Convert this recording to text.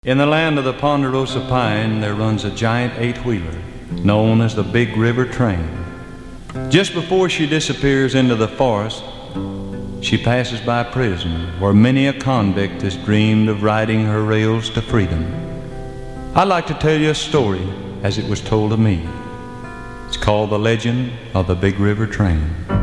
In the land of the Ponderosa Pine, there runs a giant eight-wheeler known as the Big River Train. Just before she disappears into the forest, she passes by a prison where many a convict has dreamed of riding her rails to freedom. I'd like to tell you a story as it was told to me. It's called The Legend of the Big River Train.